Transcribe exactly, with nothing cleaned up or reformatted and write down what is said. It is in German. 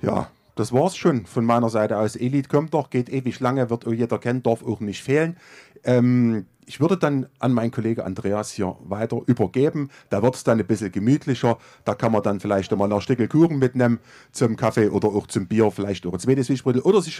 Ja, das war's schon von meiner Seite aus. Elite kommt doch, geht ewig lange, wird auch jeder kennen, darf auch nicht fehlen. Ähm, ich würde dann an meinen Kollegen Andreas hier weiter übergeben. Da wird es dann ein bisschen gemütlicher. Da kann man dann vielleicht mal noch ein Stück Kuchen mitnehmen zum Kaffee oder auch zum Bier, vielleicht auch ein zweites Wiesbrötl oder sich